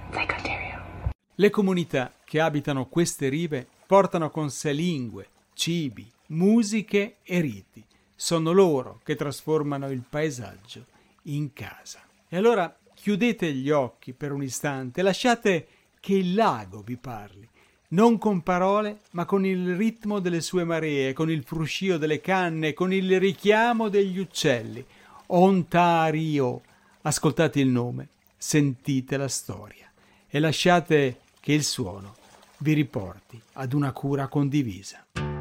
Lake Ontario. Le comunità che abitano queste rive portano con sé lingue, cibi, musiche e riti. Sono loro che trasformano il paesaggio in casa. E allora chiudete gli occhi per un istante, lasciate che il lago vi parli, non con parole, ma con il ritmo delle sue maree, con il fruscio delle canne, con il richiamo degli uccelli. Ontario, ascoltate il nome, sentite la storia e lasciate che il suono vi riporti ad una cura condivisa.